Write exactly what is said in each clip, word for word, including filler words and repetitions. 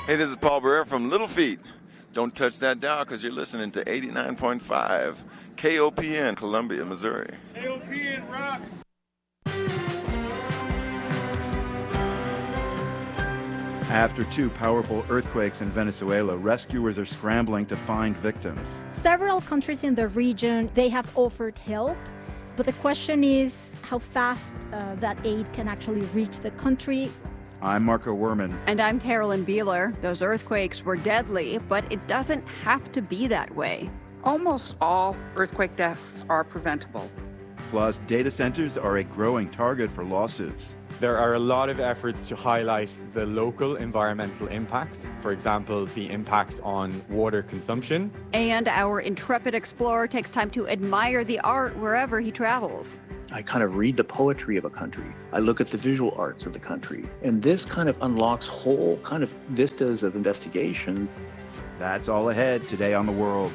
Hey, this is Paul Barrera from Little Feat. Don't touch that dial because you're listening to eighty-nine point five K O P N, Columbia, Missouri. K O P N rocks. After two powerful earthquakes in Venezuela, rescuers are scrambling to find victims. Several countries in the region, they have offered help, but the question is how fast uh, that aid can actually reach the country. I'm Marco Werman. And I'm Carolyn Beeler. Those earthquakes were deadly, but it doesn't have to be that way. Almost all earthquake deaths are preventable. Plus, data centers are a growing target for lawsuits. There are a lot of efforts to highlight the local environmental impacts, for example, the impacts on water consumption. And our intrepid explorer takes time to admire the art wherever he travels. I kind of read the poetry of a country. I look at the visual arts of the country. And this kind of unlocks whole kind of vistas of investigation. That's all ahead today on The World.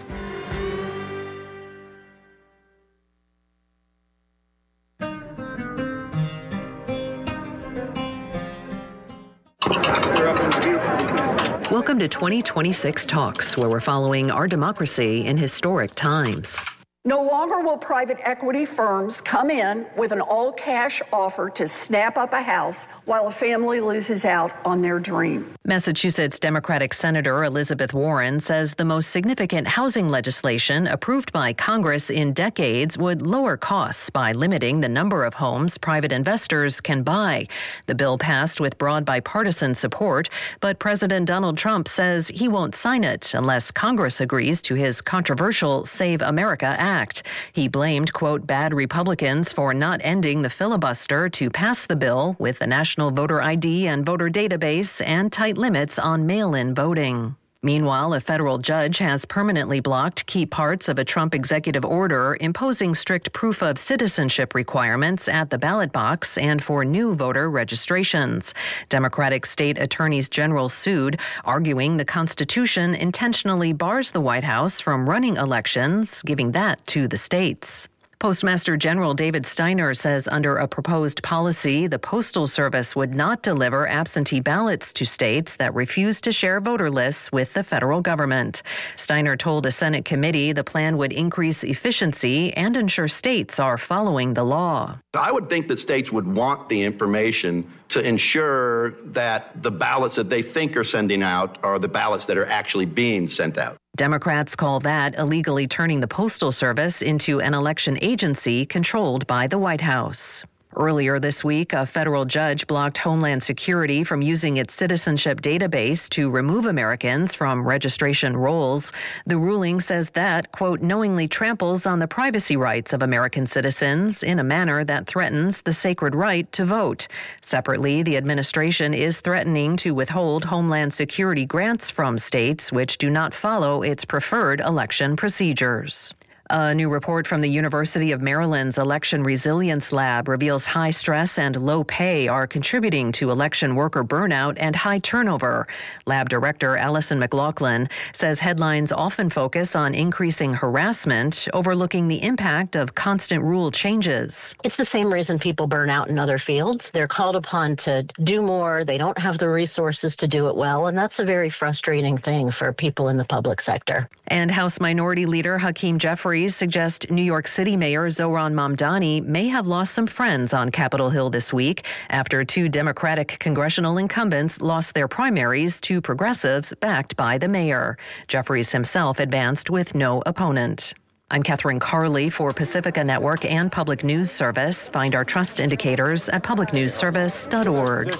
Welcome to twenty twenty-six Talks, where we're following our democracy in historic times. No longer will private equity firms come in with an all-cash offer to snap up a house while a family loses out on their dream. Massachusetts Democratic Senator Elizabeth Warren says the most significant housing legislation approved by Congress in decades would lower costs by limiting the number of homes private investors can buy. The bill passed with broad bipartisan support, but President Donald Trump says he won't sign it unless Congress agrees to his controversial Save America Act. Act. He blamed, quote, bad Republicans for not ending the filibuster to pass the bill with the national voter I D and voter database and tight limits on mail-in voting. Meanwhile, a federal judge has permanently blocked key parts of a Trump executive order imposing strict proof of citizenship requirements at the ballot box and for new voter registrations. Democratic state attorneys general sued, arguing the Constitution intentionally bars the White House from running elections, giving that to the states. Postmaster General David Steiner says under a proposed policy, the Postal Service would not deliver absentee ballots to states that refuse to share voter lists with the federal government. Steiner told a Senate committee the plan would increase efficiency and ensure states are following the law. I would think that states would want the information to ensure that the ballots that they think are sending out are the ballots that are actually being sent out. Democrats call that illegally turning the Postal Service into an election agency controlled by the White House. Earlier this week, a federal judge blocked Homeland Security from using its citizenship database to remove Americans from registration rolls. The ruling says that, quote, knowingly tramples on the privacy rights of American citizens in a manner that threatens the sacred right to vote. Separately, the administration is threatening to withhold Homeland Security grants from states which do not follow its preferred election procedures. A new report from the University of Maryland's Election Resilience Lab reveals high stress and low pay are contributing to election worker burnout and high turnover. Lab director Allison McLaughlin says headlines often focus on increasing harassment, overlooking the impact of constant rule changes. It's the same reason people burn out in other fields. They're called upon to do more. They don't have the resources to do it well, and that's a very frustrating thing for people in the public sector. And House Minority Leader Hakeem Jeffries suggest New York City Mayor Zohran Mamdani may have lost some friends on Capitol Hill this week after two Democratic congressional incumbents lost their primaries to progressives backed by the mayor. Jeffries himself advanced with no opponent. I'm Catherine Carley for Pacifica Network and Public News Service. Find our trust indicators at public news service dot org.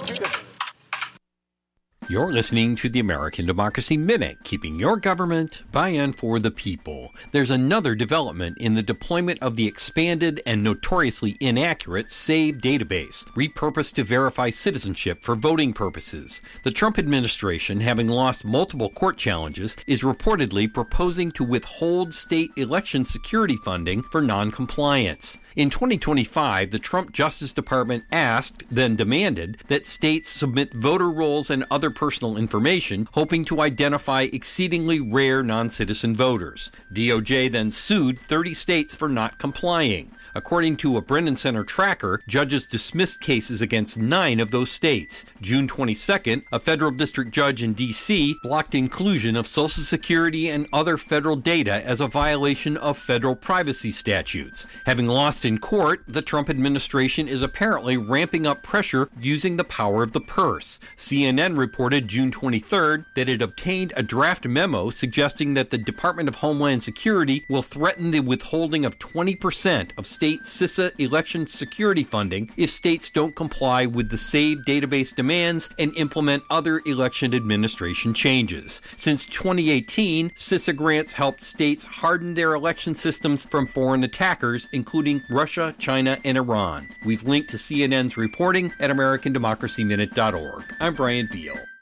You're listening to the American Democracy Minute, keeping your government by and for the people. There's another development in the deployment of the expanded and notoriously inaccurate SAVE database, repurposed to verify citizenship for voting purposes. The Trump administration, having lost multiple court challenges, is reportedly proposing to withhold state election security funding for noncompliance. In twenty twenty-five, the Trump Justice Department asked, then demanded, that states submit voter rolls and other personal information, hoping to identify exceedingly rare non-citizen voters. D O J then sued thirty states for not complying. According to a Brennan Center tracker, judges dismissed cases against nine of those states. June twenty-second, a federal district judge in D C blocked inclusion of Social Security and other federal data as a violation of federal privacy statutes. Having lost in court, the Trump administration is apparently ramping up pressure using the power of the purse. C N N reported June twenty-third that it obtained a draft memo suggesting that the Department of Homeland Security will threaten the withholding of twenty percent of state CISA election security funding if states don't comply with the SAVE database demands and implement other election administration changes. Since twenty eighteen, CISA grants helped states harden their election systems from foreign attackers, including Russia, China, and Iran. We've linked to C N N's reporting at American Democracy Minute dot org. I'm Brian Beal.